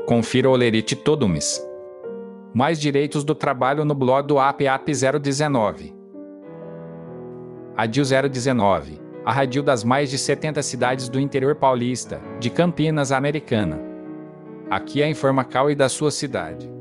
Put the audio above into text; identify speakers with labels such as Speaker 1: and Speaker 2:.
Speaker 1: Confira o Olerite todo mês. Mais direitos do trabalho no blog do APAP 019. Adil 019, a rádio das mais de 70 cidades do interior paulista, de Campinas a Americana. Aqui é a Informacal e da sua cidade.